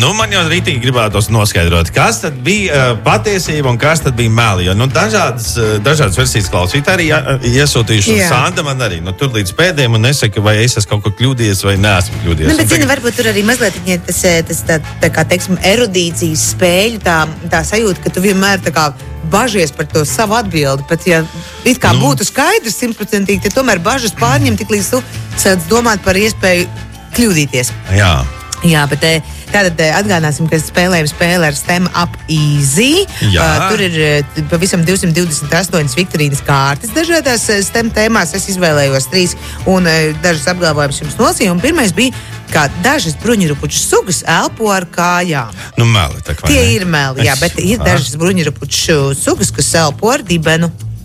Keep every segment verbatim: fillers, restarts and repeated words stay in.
nu, man jau rītīgi gribētos noskaidrot, kas tad bija uh, patiesība un kas tad bija meli. Jo nu, dažādas, uh, dažādas versijas klausītāji arī iesūtījuši. Sanda man arī nu, tur līdz pēdējiem un nesaka, vai es esmu kaut ko kļūdījies vai neesmu kļūdījies. Nu, bet, zini, varbūt tur arī mazliet tas, tas tā, tā kā, teiksim, erudīcijas spēļu, tā, tā sajūta, ka tu vienmēr tā kā bažies par to savu atbildi. Pat ja it kā nu. būtu skaidrs simtprocentīgi, tad tomēr bažas pārņem tik līdz tu sāc domāt par iespēju kļūdīties. Jā. Jā, bet tātad atgādāsim, ka spēlējam spēli ar STEM Up Easy. Uh, tur ir pavisam divsimt divdesmit astoņas viktorīnas kārtas dažādās STEM tēmās. Es izvēlējos trīs un dažas apgalvojumus jums nosīju. Un pirmais bija, kā dažas bruņurupuču sugas elpo ar kājām. Nu, meli, tā kā Tie ir meli, jā, bet ir dažas bruņurupuču sugas, kas elpo ar dibenu.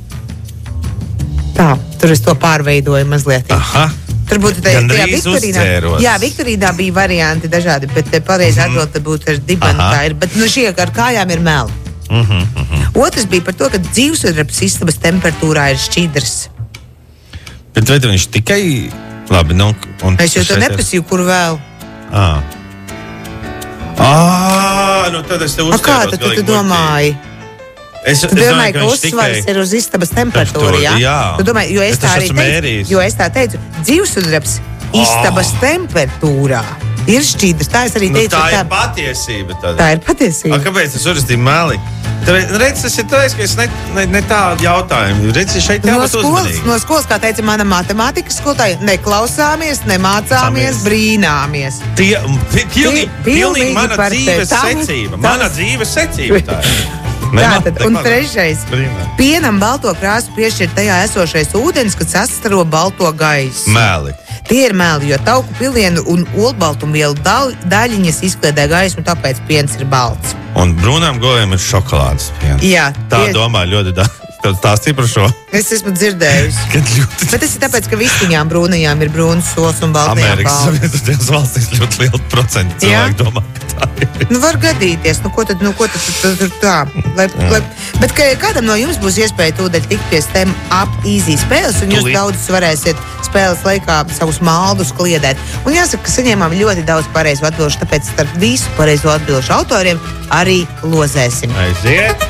Tā, tur es to pārveidoju mazliet. Aha. Tur būtu tajā Viktorīnā. Jā, Viktorīnā bija varianti dažādi, bet pareizi mm-hmm. atbilde būtu ar dibenu. Tā ir, bet nu, šie ar kājām ir meli. Mm-hmm, mm-hmm. Otrs bija par to, ka dzīvesudrabs istabas temperatūrā ir šķidrs. Bet vai viņš tikai labi, nu, un es jau to neprasīju, kur vēl. Ā. Ā, nu tad es te uzstēros. A kā tad tu, tu domāji? Es, tu es domāji, ka uzsvars tikai... ir uz istabas temperatūru, jā? jā. Tu domāji, jo es, es tā arī teicu, jo es tā teicu, dzīvesudrabs oh. istabas temperatūrā ir šķidrs. Tā es arī teicu. Nu, tā, tā ir patiesība. Tad. Tā ir patiesība. A, kāpēc es uzrakstīju meli? Redz, tas ir tas, ka es ne, ne, ne tādu jautājumu. Redz, šeit jābūt no uzmanīgi. No skolas, kā teica mana matemātikas skolotāja, neklausāmies, nemācāmies, brīnāmies. Tie, tie, pilnīgi, pilnīgi mana dzīves secība. Mana dzīves secība tā ir. Tātad, un trešais. Pienam balto krāsu piešķir tajā esošais ūdens, kad sastaro balto gaisu. Meli. Tie ir meli, jo tauku pilienu un olbaltumvielu daļiņas izkliedē gaismu, tāpēc piens ir balts. Un brūnām goviem ir šokolādes piens. Jā. Tā tie... domā ļoti daudz. Tā stipra šo. Es esmu dzirdējusi. ļoti... Bet tas ir tāpēc, ka vistiņām brūnajām ir brūnas sols un baltajām balts. Amerikas Savienotās valstīs ļoti liela procenta cilvēku domā, ka tā ir. Nu, var gadīties. Nu, ko tad, nu, ko tad tur tā? Lai, lai, bet ka, kādam no jums būs iespēja tūdaļ tikt pie STEM Up Easy spēles, un jūs daudzus varēsiet spēles laikā savus maldus kliedēt. Un jāsaka, ka saņēmām ļoti daudz pareizu atbilžu, tāpēc starp visu pareizo atbilžu autoriem arī lozēsim. Aiziet!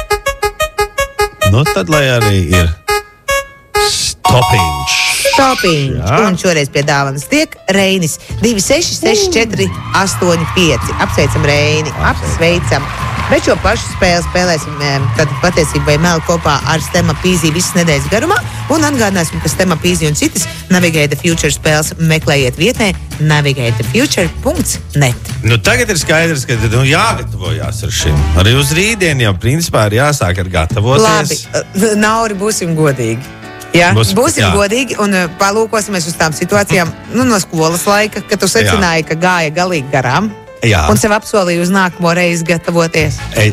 Nu, tad, lai arī ir stopiņš. Stopiņš. Un šoreiz pie dāvanas tiek Reinis. divi seši seši četri astoņi pieci. Apsveicam Reini. Apsveicam. Bet šo pašu spēli spēlēsim tad patiesībā meli kopā ar STEM Up Easy visas nedēļas garumā. Un atgādināsim, ka STEM Up Easy un citas Navigate the Future spēles meklējiet vietnē navigate the future dot net. Nu, tagad ir skaidrs, ka nu, jāgatavojās ar šim. Arī uz rītdienu jau principā ir jāsāk ar gatavoties. Labi, Nauri, būsim godīgi. Jā, Būs, būsim jā. godīgi un uh, palūkosimies uz tām situācijām nu, no skolas laika, kad tu secināji, jā. ka gāja galīgi garām. Jā. Un sev apsolīju uz nākamo reizi gatavoties. Ei.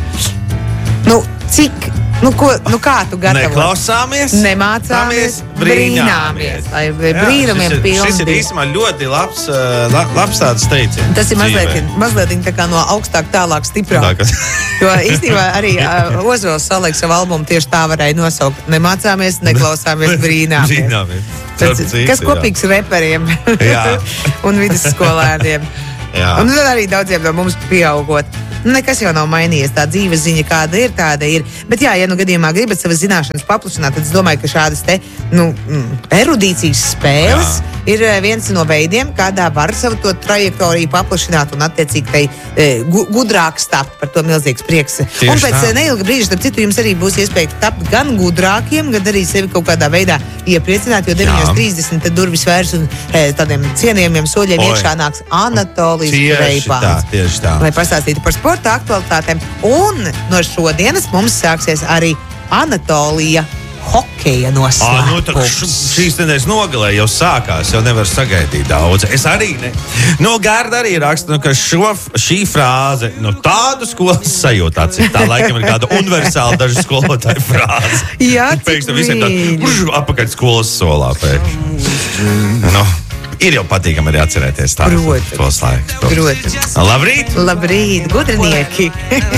Nu, cik? Nu, ko, nu kā tu gatavo? Neklausāmies, nemācāmies, brīnāmies. Lai brīnumiem pilni. Šis ir īstenībā ļoti labs, uh, labs tāds teiciens. Tas ir mazliet, mazliet tā kā no augstāk tālāk stiprāk. Tā, jo īstenībā arī uh, Ozols Saleks savu albumu tieši tā varēja nosaukt. Nemācāmies, neklausāmies, brīnāmies. brīnāmies. Tas, kas kopīgs reperiem un vidusskolēniem. Jā. Un tad arī daudziem no mums pieaugot. Nekas jau nav mainījies. Tā dzīves ziņa, kāda ir, tāda ir. Bet, jā, ja nu gadījumā gribat savas zināšanas paplašināt, tad es domāju, ka šādas te nu, erudīcijas spēles jā. ir viens no veidiem, kādā var savu to trajektoriju paplašināt un attiecīgi tai gu, gudrāk tapt. Par to milzīgs prieks. Tieši un pēc tā. neilga brīža, starp citu, jums arī būs iespēja tapt gan gudrākiem, gan arī sevi kaut kādā veidā iepriecināt, jo deviņi trīsdesmit tad durvis vērs un tādiem cienījumiem soļiem Oi. iekšā nāks Anatolijas Reipāns. Tieši tā. Lai pastāstītu par sporta aktualitātēm. Un no šodienas mums sāksies arī Anatolija hokeja noslēpums. Nu, š, šīs nedēļas nogalē jau sākās, jau nevar sagaidīt daudz. Es arī ne. Nu, Gārda arī raksta, nu, ka šo, šī frāze, nu, tādu skolas sajūtā, cik tā laikam ir kāda universāla dažu skolotāju frāze. Jā, cik pēkšņi visiem tādu apakaļ skolas solā pēkšņi. Nu. Ir jau patīkami arī atcerēties tādu tos laikus. Protams. Labrīt! Labrīt, gudrinieki!